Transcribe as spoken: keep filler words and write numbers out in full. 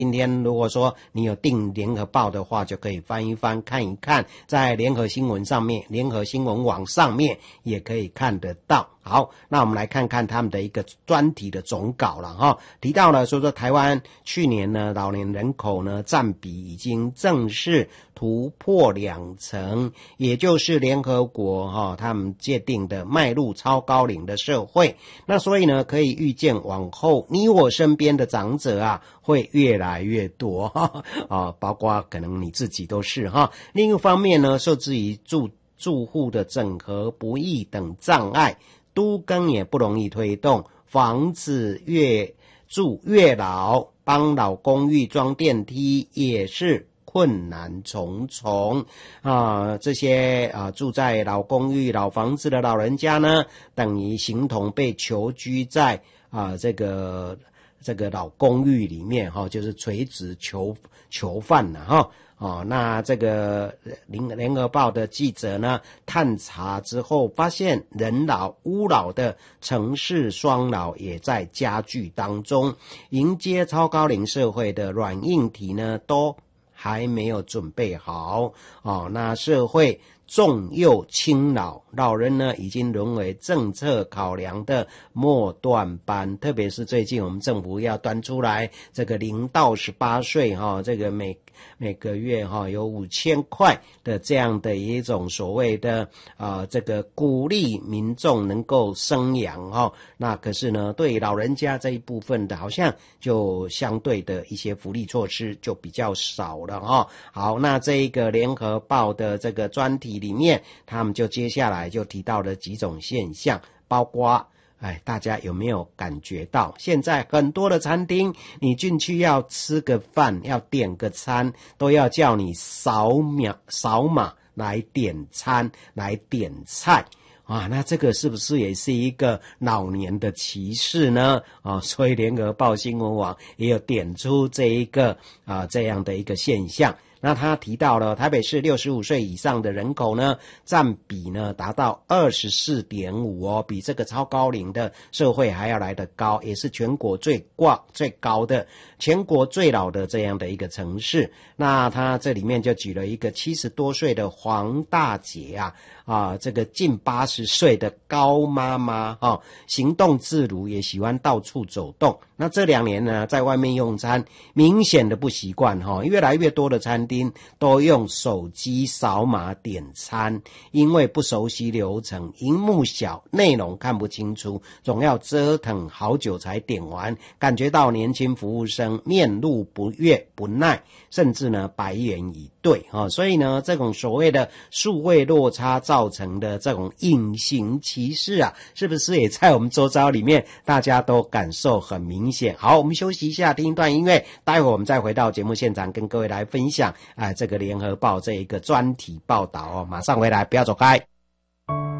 今天如果说你有订联合报的话，就可以翻一翻看一看，在联合新闻上面，联合新闻网上面也可以看得到。好，那我们来看看他们的一个专题的总稿了哈。提到了说说台湾去年呢老年人口呢占比已经正式突破两成，也就是联合国哈他们界定的迈入超高龄的社会。那所以呢可以预见往后你我身边的长者啊会越来越多哈啊，包括可能你自己都是哈。另一方面呢，受制于住住户的整合不易等障碍，都更也不容易推动，房子越住越老，帮老公寓装电梯也是困难重重啊！这些啊住在老公寓、老房子的老人家呢，等于形同被囚居在啊这个这个老公寓里面哈、哦，就是垂直囚囚犯了哈。哦，那这个联联合报的记者呢，探查之后发现，人老屋老的城市双老也在加剧当中，迎接超高龄社会的软硬体呢，都还没有准备好。哦，那社会重幼轻老，老人呢已经沦为政策考量的末段班，特别是最近我们政府要端出来这个零到十八岁哈，这个每每个月哈有五千块的这样的一种所谓的啊、呃、这个鼓励民众能够生养哈，那可是呢对老人家这一部分的好像就相对的一些福利措施就比较少了哈。好，那这一个联合报的这个专题里面，他们就接下来就提到了几种现象，包括哎，大家有没有感觉到现在很多的餐厅，你进去要吃个饭，要点个餐，都要叫你扫描扫码来点餐，来点菜啊，那这个是不是也是一个老年的歧视呢？啊，所以联合报新闻网也有点出这一个啊这样的一个现象。那他提到了台北市六十五岁以上的人口呢，占比呢达到 二十四点五 哦，比这个超高龄的社会还要来得高，也是全国最挂最高的，全国最老的这样的一个城市。那他这里面就举了一个七十多岁的黄大姐啊，啊，这个近八十岁的高妈妈哈、哦，行动自如，也喜欢到处走动。那这两年呢，在外面用餐明显的不习惯哈，越来越多的餐厅都用手机扫码点餐，因为不熟悉流程，萤幕小，内容看不清楚，总要折腾好久才点完，感觉到年轻服务生面露不悦不耐，甚至呢白眼以对哈、哦，所以呢，这种所谓的数位落差造成的这种隐形歧视啊，是不是也在我们周遭里面大家都感受很明显？好，我们休息一下，听一段音乐，待会我们再回到节目现场，跟各位来分享啊、呃、这个联合报这一个专题报道哦，马上回来，不要走开。